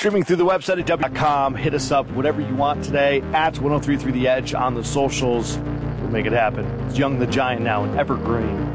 Streaming through the website at w.com. Hit us up, whatever you want today, at 1033 The Edge on the socials. We'll make it happen. It's Young the Giant now in Evergreen.